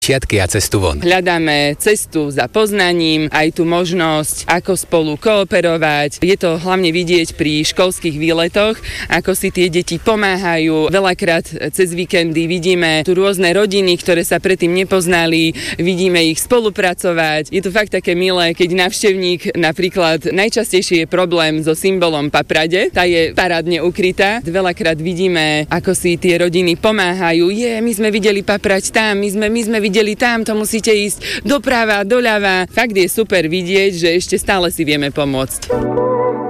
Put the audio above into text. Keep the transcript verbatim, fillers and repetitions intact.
Čiatky a cestu von. Hľadáme cestu za poznaním, aj tú možnosť, ako spolu kooperovať. Je to hlavne vidieť pri školských výletoch, ako si tie deti pomáhajú. Veľakrát cez víkendy vidíme tu rôzne rodiny, ktoré sa predtým nepoznali, vidíme ich spolupracovať. Je to fakt také milé, keď návštevník napríklad najčastejšie je problém so symbolom paprade, tá je parádne ukrytá. Veľakrát vidíme, ako si tie rodiny pomáhajú. Je, my sme videli paprať tam, my sme, my sme videli tam, to musíte ísť doprava, doľava. Fakt je super vidieť, že ešte stále si vieme pomôcť.